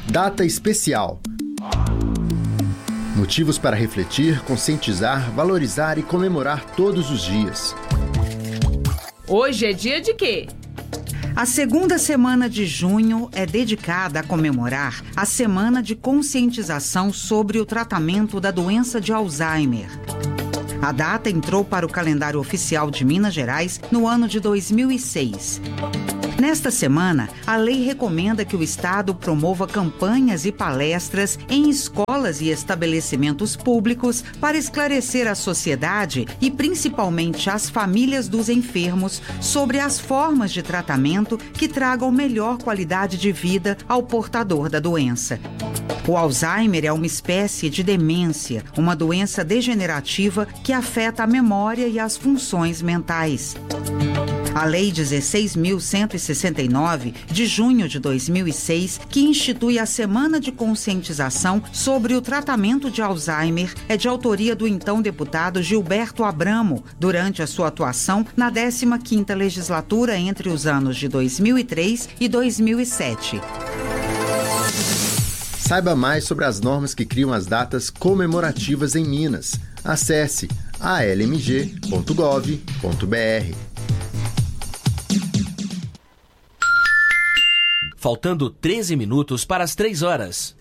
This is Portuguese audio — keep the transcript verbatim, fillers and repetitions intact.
Data especial. Motivos para refletir, conscientizar, valorizar e comemorar todos os dias. Hoje é dia de quê? A segunda semana de junho é dedicada a comemorar a Semana de Conscientização sobre o Tratamento da Doença de Alzheimer. A data entrou para o calendário oficial de Minas Gerais no ano de dois mil e seis. Nesta semana, a lei recomenda que o Estado promova campanhas e palestras em escolas e estabelecimentos públicos para esclarecer a sociedade e principalmente as famílias dos enfermos sobre as formas de tratamento que tragam melhor qualidade de vida ao portador da doença. O Alzheimer é uma espécie de demência, uma doença degenerativa que afeta a memória e as funções mentais. A Lei dezesseis mil cento e sessenta e nove, de junho de dois mil e seis, que institui a Semana de Conscientização sobre o Tratamento de Alzheimer, é de autoria do então deputado Gilberto Abramo, durante a sua atuação na décima quinta Legislatura entre os anos de dois mil e três e dois mil e sete. Saiba mais sobre as normas que criam as datas comemorativas em Minas. Acesse a l m g ponto gov ponto b r. Faltando treze minutos para as três horas.